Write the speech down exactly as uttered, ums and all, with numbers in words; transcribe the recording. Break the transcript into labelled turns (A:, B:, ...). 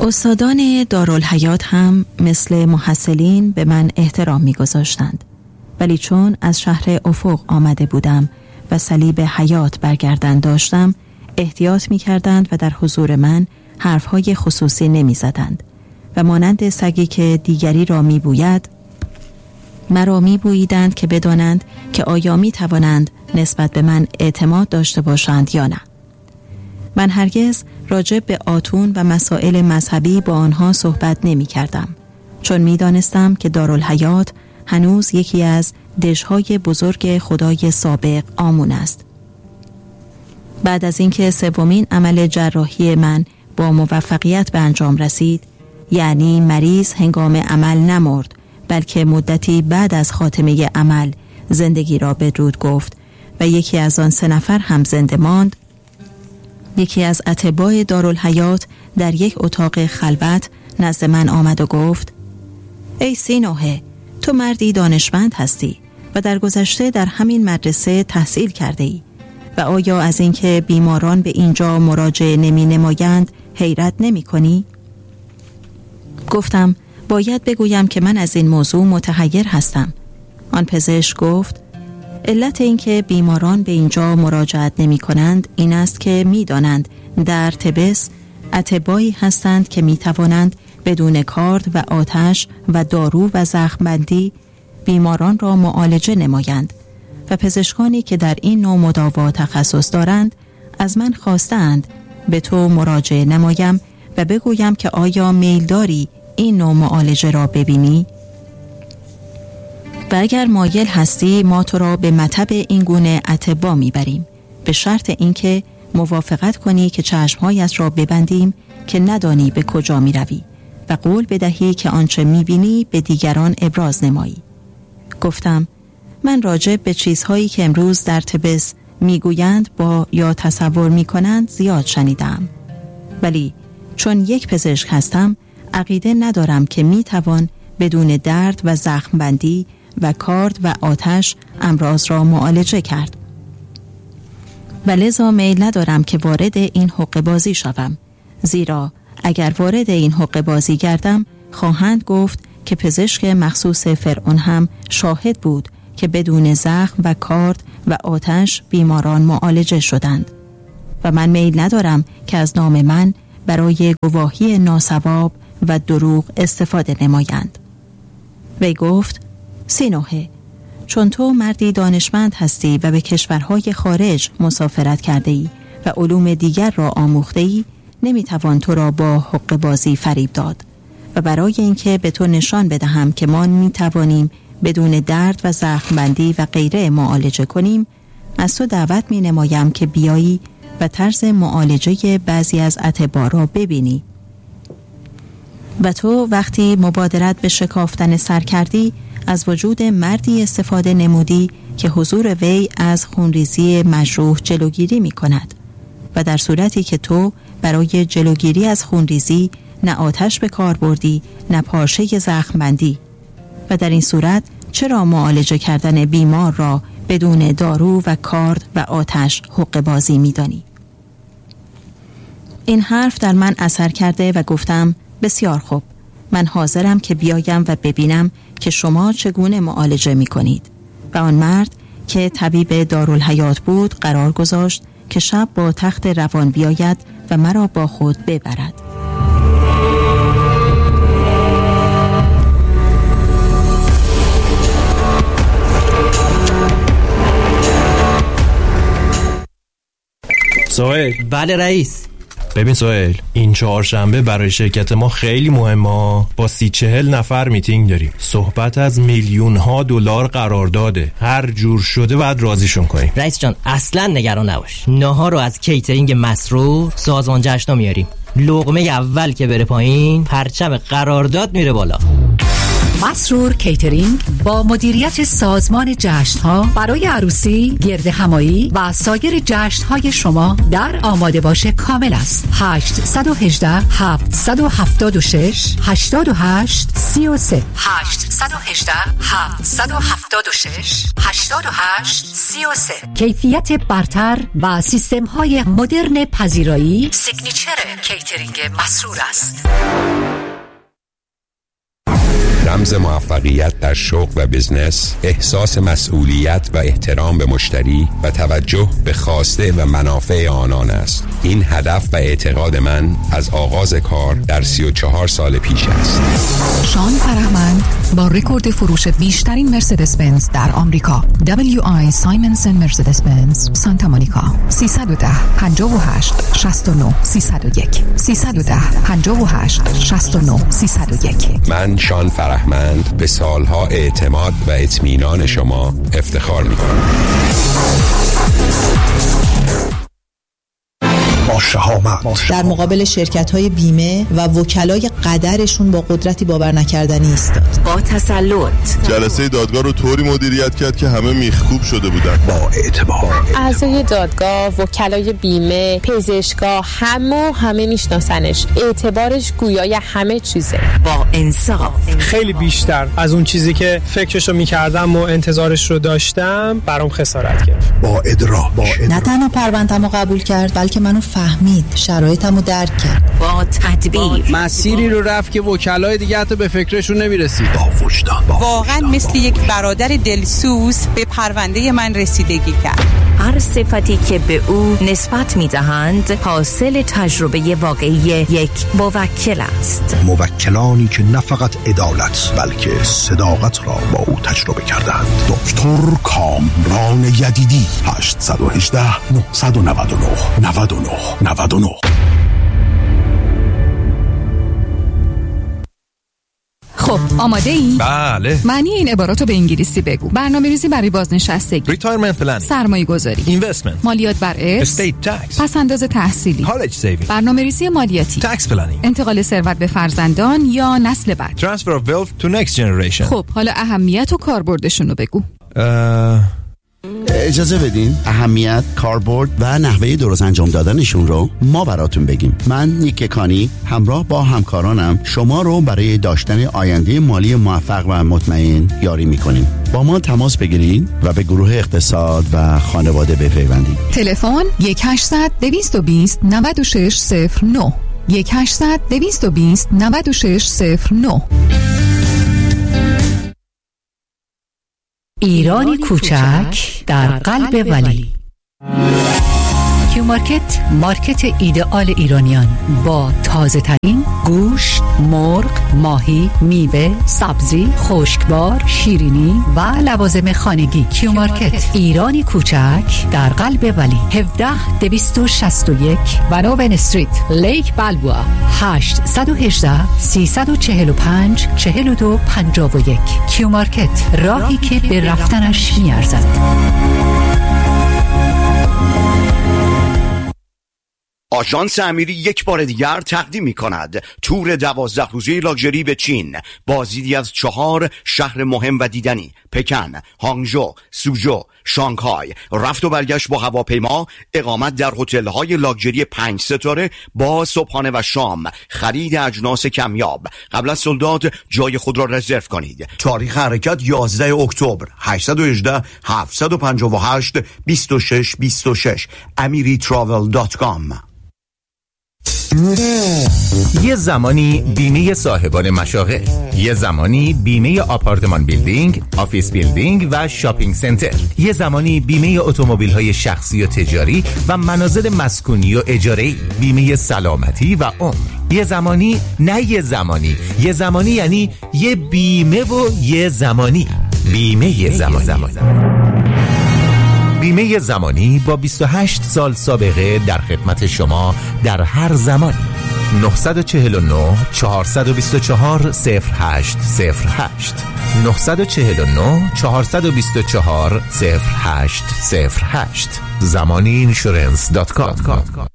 A: استادان دارالحیات هم مثل محصلین به من احترام می گذاشتند، ولی چون از شهر افق آمده بودم و صلیب حیات برگردن داشتم، احتیاط می کردند و در حضور من حرفهای خصوصی نمی زدند و مانند سگی که دیگری را می بوید مرا می بوییدند که بدانند که آیا می توانند نسبت به من اعتماد داشته باشند یا نه. من هرگز راجع به آتون و مسائل مذهبی با آنها صحبت نمی کردم، چون می دانستم که دارالحیات هنوز یکی از دژهای بزرگ خدای سابق آمون است. بعد از اینکه سومین عمل جراحی من با موفقیت به انجام رسید، یعنی مریض هنگام عمل نمرد، بلکه مدتی بعد از خاتمه عمل زندگی را بدرود گفت و یکی از آن سه نفر هم زنده ماند، یکی از اطباء دارالحیات در یک اتاق خلوت نزد من آمد و گفت: ای سینوحه، تو مردی دانشمند هستی و در گذشته در همین مدرسه تحصیل کرده ای و آیا از اینکه بیماران به اینجا مراجعه نمی نمایند حیرت نمی کنی؟ گفتم باید بگویم که من از این موضوع متحیر هستم. آن پزشک گفت: علت اینکه بیماران به اینجا مراجعت نمی کنند این است که می دانند در طبس اطبایی هستند که می توانند بدون کارد و آتش و دارو و زخمبندی بیماران را معالجه نمایند و پزشکانی که در این نوع مداوا تخصص دارند از من خواستند به تو مراجعه نمایم و بگویم که آیا میل داری این نوع معالجه را ببینی؟ و اگر مایل هستی ما تو را به مطب این گونه اطبا میبریم، به شرط اینکه موافقت کنی که چشمهایت را ببندیم که ندانی به کجا میروی و قول بدهی که آنچه میبینی به دیگران ابراز نمایی. گفتم من راجع به چیزهایی که امروز در طبس میگویند با یا تصور میکنند زیاد شنیدم، ولی چون یک پزشک هستم عقیده ندارم که میتوان بدون درد و زخمبندی و کارد و آتش امراض را معالجه کرد و لذا میل ندارم که وارد این حقه بازی شوم، زیرا اگر وارد این حقه بازی گردم خواهند گفت که پزشک مخصوص فرعون هم شاهد بود که بدون زخم و کارد و آتش بیماران معالجه شدند و من میل ندارم که از نام من برای گواهی ناصواب و دروغ استفاده نمایند. وی گفت: سینوحه، چون تو مردی دانشمند هستی و به کشورهای خارج مسافرت کرده ای و علوم دیگر را آموخته ای، نمیتوان تو را با حقه بازی فریب داد و برای اینکه به تو نشان بدهم که ما میتوانیم بدون درد و زخمبندی و غیره معالجه کنیم، از تو دعوت می نمایم که بیایی و طرز معالجه بعضی از اطباء را ببینی و تو وقتی مبادرت به شکافتن سر کردی از وجود مردی استفاده نمودی که حضور وی از خونریزی مجروح جلوگیری می کند و در صورتی که تو برای جلوگیری از خونریزی نه آتش به کار بردی نه پارچه زخمبندی، و در این صورت چرا معالجه کردن بیمار را بدون دارو و کارد و آتش حقه بازی می دانی؟ این حرف در من اثر کرده و گفتم بسیار خوب، من حاضرم که بیایم و ببینم که شما چگونه معالجه می کنید. و آن مرد که طبیب دارالحیات بود قرار گذاشت که شب با تخت روان بیاید و مرا با خود ببرد.
B: سهیل.
C: بله رئیس.
B: ببین سهیل، این چهارشنبه برای شرکت ما خیلی مهمه. با سی چهل نفر میتینگ داریم. صحبت از میلیون ها دلار قرارداده. هر جور شده باید راضیشون کنیم.
C: رئیس جان اصلا نگران نباش. ناهار رو از کیترینگ مسرور سازمان جشنا میاریم. لقمه اول که بره پایین پرچم قرارداد میره بالا.
D: مسرور کیترینگ با مدیریت سازمان جشن‌ها برای عروسی، گرد همایی و سایر جشن‌های شما در آماده باش کامل است. هشت یک هشت هفت هفت شش هشت هشت سه سه هشت یک هشت هفت هفت شش هشت هشت سه سه. کیفیت برتر و سیستم‌های مدرن پذیرایی سیگنیچر کیترینگ مسرور است.
E: رمز موفقیت در شغل و بزنس احساس مسئولیت و احترام به مشتری و توجه به خواسته و منافع آنان است. این هدف و اعتقاد من از آغاز کار در سی و چهار سال پیش است.
F: شان فرهمند با رکورد فروش بیشترین مرسدس بنز در آمریکا، دبلیو آی سایمنسن مرسدس بنز سانتا مونیکا. سیصد و ده پنجاه و هشت شصت و نه سیصد و یک سیصد و ده پنجاه و هشت شصت و نه سیصد و یک.
E: من شان فرهمند به سالها اعتماد و اطمینان شما افتخار می‌کنم.
G: با شهامت
H: در مقابل شرکت‌های بیمه و وکلای قدرشون با قدرتی باور نکردنی ایستاد.
I: با تسلط
J: جلسه دادگاه رو طوری مدیریت کرد که همه میخکوب شده بودن.
G: با اعتبار
K: اعضای دادگاه، وکلای بیمه، پزشکا، همه همه میشناسنش. اعتبارش گویای همه چیزه.
I: با انصاف
L: خیلی بیشتر از اون چیزی که فکرشو میکردم و انتظارش رو داشتم برام خسارت گرفت.
G: با ادراک
H: نه تنها پرونده‌مو قبول کرد بلکه منو فهمید، شرایطمو درک کرد.
I: با تدبیر
M: مسیری رو رفت که وکلای دیگه حتی به فکرشون نمیرسید.
G: با وجدان
N: واقعا مثل یک برادر دلسوز به پرونده من رسیدگی کرد.
I: هر صفتی که به او نسبت میدهند حاصل تجربه واقعی یک موکل است.
G: موکلانی که نه فقط عدالت بلکه صداقت را با او تجربه کردند. دکتر کامران یدیدی. هشت یک هشت نه نه نه نه نه نه.
F: خب آماده ای؟
B: بله.
F: معنی این عباراتو به انگلیسی بگو. برنامه‌ریزی برای بازنشستگی،
B: ریتایرمنت پلنینگ،
F: سرمایه‌گذاری،
B: اینوستمنت،
F: مالیات بر ارث،
B: استیت تکس،
F: پس‌انداز تحصیلی،
B: کالج سیوینگ،
F: برنامه‌ریزی مالیاتی،
B: تکس پلنینگ،
F: انتقال ثروت به فرزندان یا نسل بعد،
B: ترانسفر اف ویلث تو نکست جنریشن.
F: خب حالا اهمیت و کاربردشون رو بگو.
B: اه...
O: اجازه بدین اهمیت، کاربرد و نحوه درست انجام دادنشون رو ما براتون بگیم. من نیک کانی همراه با همکارانم شما رو برای داشتن آینده مالی موفق و مطمئن یاری میکنیم. با ما تماس بگیرید و به گروه اقتصاد و خانواده بپیوندید.
F: تلفن یک هشتصد دویست و بیست نود و شش صفر نه یک هشتصد دویست و بیست نود و شش صفر نه.
D: ایرانی کوچک در قلب ولی. کیو مارکت، مارکت ایدئال ایرانیان با تازه ترین گوشت، مرغ، ماهی، میوه، سبزی، خشکبار، شیرینی و لوازم خانگی. کیو مارکت، ایرانی کوچک در قلب ولی. هفده دویست و شصت و یک ونوبن استریت، لیک بلبوا. هشت یک هشت سیصد و چهل و پنج چهل و دو پنجاه و یک. کیو مارکت، راهی که به رفتنش میارزد.
P: آژانس امیری یک بار دیگر تقدیم می کند تور دوازده روزه لاکچری به چین، بازدیدی از چهار شهر مهم و دیدنی: پکن، هانگژو، سوژو، شانگهای، رفت و برگشت با هواپیما، اقامت در هتل‌های لاکچری پنج ستاره با صبحانه و شام، خرید اجناس کمیاب. قبل از سولداد جای خود را رزرو کنید. تاریخ حرکت یازده اکتبر. هشت یک هشت هفت پنج هشت دو شش دو شش امiri travel دات کام.
Q: یه زمانی بیمه صاحبان مشاغل، یه زمانی بیمه آپارتمان بیلدینگ، آفیس بیلدینگ و شاپینگ سنتر، یه زمانی بیمه اتومبیل‌های شخصی و تجاری و منازل مسکونی و اجاره‌ای، بیمه سلامتی و عمر. یه زمانی نه یه زمانی، یه زمانی یعنی یه بیمه و یه زمانی. بیمه یه زمانی, زمانی. بیمه زمانی با بیست و هشت سال سابقه در خدمت شما در هر زمانی. نه چهار نه چهارصد و بیست و چهار صفر هشت صفر هشت نه چهار نه چهارصد و بیست و چهار صفر هشت صفر هشت زمانی اینشورنس دات کام.